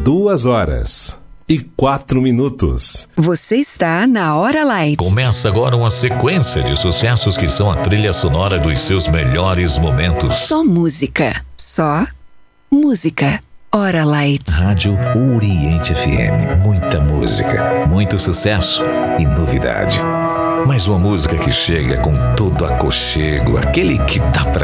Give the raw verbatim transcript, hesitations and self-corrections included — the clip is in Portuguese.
Duas horas e quatro minutos. Você está na Hora Light. Começa agora uma sequência de sucessos que são a trilha sonora dos seus melhores momentos. Só música. Só música. Hora Light. Rádio Oriente F M. Muita música, muito sucesso e novidade. Mas uma música que chega com todo aconchego, aquele que dá pra